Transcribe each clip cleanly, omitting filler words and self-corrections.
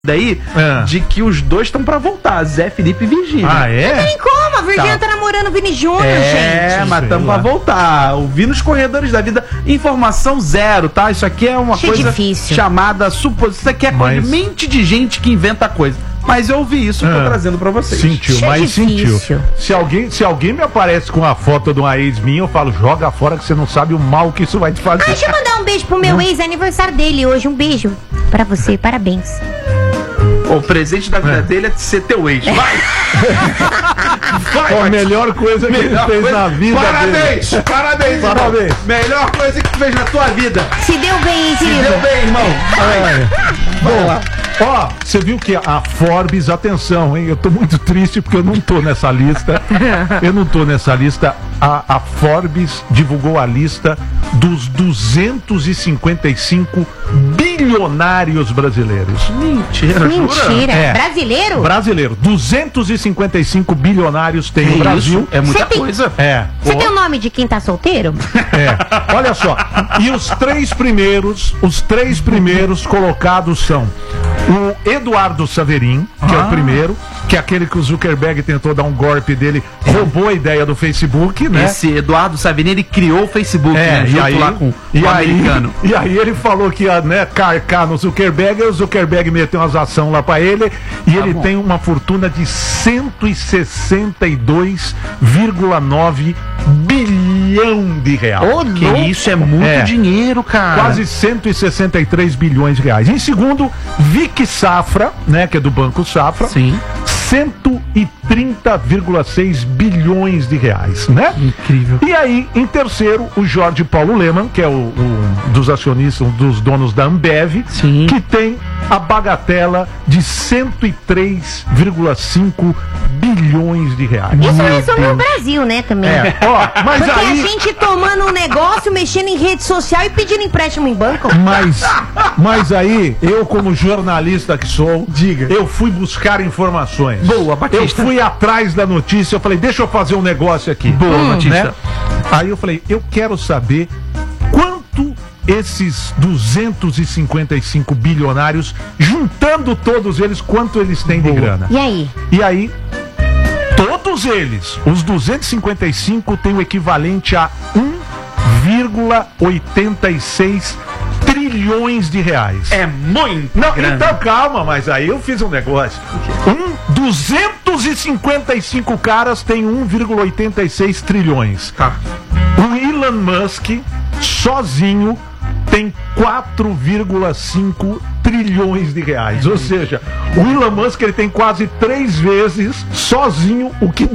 daí de que os dois estão pra voltar, Zé Felipe e Virgínia. Ah, é? Não tem como, a Virgínia tá namorando o Vini Júnior, gente. É, mas estamos pra voltar. Ouvi nos corredores da vida, informação zero, tá? Isso aqui é uma coisa difícil. chamada suposição. Isso aqui é coisa, mente de gente que inventa coisa. Mas eu ouvi isso e tô trazendo pra vocês. Sentiu, Isso é mas difícil. sentiu. Se alguém me aparece com a foto de uma ex minha, eu falo, joga fora que você não sabe o mal que isso vai te fazer. Deixa eu mandar um beijo pro meu ex, é aniversário dele hoje. Um beijo pra você, parabéns. O presente da vida dele é ser teu ex. Vai! A melhor coisa que ele fez na vida Parabéns! dele. Parabéns, Parabéns. irmão! Melhor coisa que tu fez na tua vida. Se deu bem, hein, Se querido? deu bem, irmão. Bom, lá. Ó, você viu que a Forbes, atenção, hein? Eu tô muito triste porque eu não tô nessa lista. Eu não tô nessa lista. A Forbes divulgou a lista dos 255 bilionários brasileiros. Mentira, Mentira. É. Brasileiro? Brasileiro. 255 bilionários tem no Brasil. É muita Você tem- coisa. É. Você tem o nome de quem tá solteiro? É, olha só. E os três primeiros colocados são o Eduardo Saverin, que é o primeiro, que é aquele que o Zuckerberg tentou dar um golpe dele, roubou a ideia do Facebook, né? Esse Eduardo Saverin, ele criou o Facebook, né? E Junto aí, lá com o americano. E aí ele falou que ia, né, carcar no Zuckerberg, e o Zuckerberg meteu umas ações lá pra ele, e ele bom. tem uma fortuna de 162,9 bilhão de reais. Que isso é muito dinheiro, cara. Quase 163 bilhões de reais. Em segundo, Vic Safra, né, que é do Banco Safra. Sim. 130,6 bilhões de reais, né? Incrível. E aí, em terceiro, o Jorge Paulo Lemann, que é um dos acionistas, um dos donos da Ambev, Sim. que tem a bagatela de 103,5 bilhões de reais. Isso resume o Brasil, né, também. É, ó, mas Porque aí... a gente tomando um negócio, mexendo em rede social e pedindo empréstimo em banco. Mas aí, eu como jornalista que sou, eu fui buscar informações. Boa, Batista. Eu fui atrás da notícia, eu falei, deixa eu fazer um negócio aqui. Boa, Batista. Né? Aí eu falei, eu quero saber quanto esses 255 bilionários, juntando todos eles, quanto eles têm de grana. E aí? E aí, todos eles, os 255, têm o equivalente a 1,86 trilhões de reais. É muito Não, grana. então calma, mas aí eu fiz um negócio. 255 caras têm 1,86 trilhões. Tá. O Elon Musk, sozinho, tem 4,5 trilhões de reais. Ou seja, o Elon Musk ele tem quase 3 vezes sozinho o que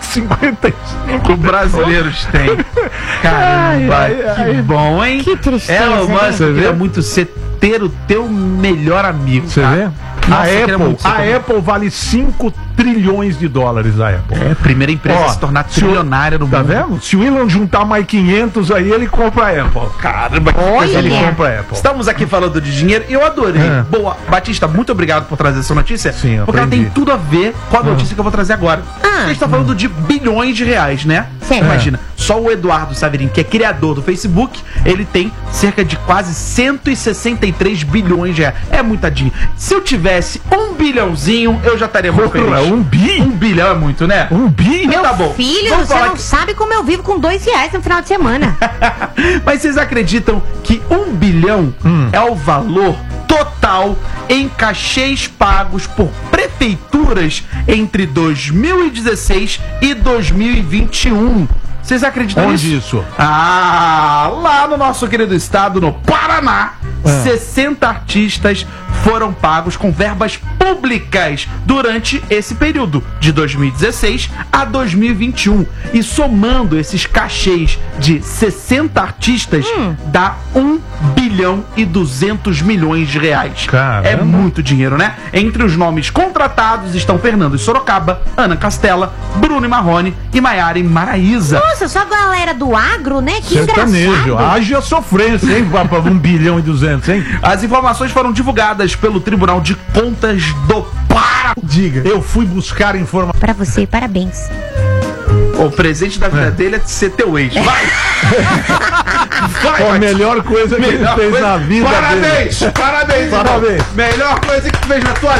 255 brasileiros têm. Caramba, que bom, hein? Que tristeza, Elon né? Musk queria muito ter o teu melhor amigo. Você cara. vê? Nossa, eu queria muito ser A também. Apple vale 5 trilhões de dólares, a Apple. É a primeira empresa Ó, a se tornar se o- trilionária no Tá mundo. vendo? Se o Elon juntar mais 500 aí, ele compra a Apple. Caramba, que Olha. coisa Ele linda. compra a Apple. Estamos aqui falando de dinheiro e eu adorei. É. Boa, Batista, muito obrigado por trazer essa notícia. Sim, eu porque ela aprendi. tem tudo a ver com a notícia que eu vou trazer agora. A gente tá falando de bilhões de reais, né? Certo. Imagina, só o Eduardo Saverin, que é criador do Facebook, ele tem cerca de quase 163 bilhões de reais. É muita dinheiro. Se eu tivesse 1 bilhãozinho, eu já estaria muito feliz. 1 bi? 1 bilhão é muito, né? 1 bi? Então Meu tá bom. filho, Vamos você falar não sabe como eu vivo com R$2 no final de semana. Mas vocês acreditam que 1 bilhão é o valor total em cachês pagos por prefeituras entre 2016 e 2021? Vocês acreditam Onde nisso? isso? Ah, lá no nosso querido estado, no Paraná, 60 artistas foram pagos com verbas públicas durante esse período, de 2016 a 2021. E somando esses cachês de 60 artistas, dá 1 bilhão e 200 milhões de reais. Caramba. É muito dinheiro, né? Entre os nomes contratados estão Fernando Sorocaba, Ana Castela, Bruno e Marrone e Maiara e Maraísa. Nossa, só a galera do agro, né? Que Sertanejo. engraçado. Haja sofrência, hein? Pra 1 bilhão e 200, hein? As informações foram divulgadas pelo Tribunal de Contas do Paraná. Diga. Eu fui buscar informação. Pra você, parabéns. O presente da vida dele é ser teu ex. Vai! A melhor coisa que ele fez na vida dele. Parabéns, Parabéns. Melhor coisa que tu fez na tua